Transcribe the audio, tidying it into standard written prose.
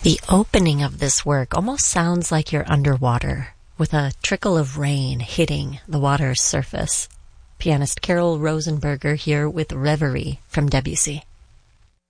The opening of this work almost sounds like you're underwater, with a trickle of rain hitting the water's surface. Pianist Carol Rosenberger here with Reverie from Debussy.